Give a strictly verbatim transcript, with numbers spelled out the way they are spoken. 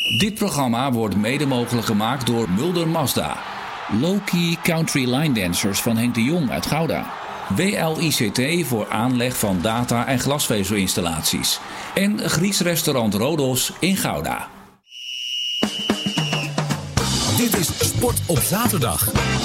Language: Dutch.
Dit programma wordt mede mogelijk gemaakt door Mulder Mazda. Low-Key Country Line Dancers van Henk de Jong uit Gouda. W L I C T voor aanleg van data- en glasvezelinstallaties. En Grieks restaurant Rodos in Gouda. Dit is Sport op zaterdag.